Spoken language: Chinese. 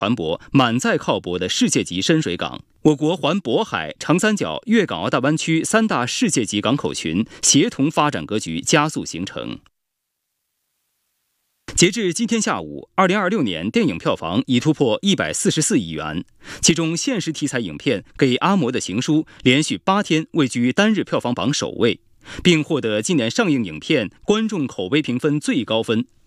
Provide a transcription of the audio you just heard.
船舶满载靠泊的世界级深水港。我国环渤海、长三角、粤港澳大湾区3大世界级港口群协同发展格局加速形成。截至今天下午，2026年电影票房已突破144亿元，其中现实题材影片《给阿嬷的情书》连续8天位居单日票房榜首位，并获得今年上映影片观众口碑评分最高分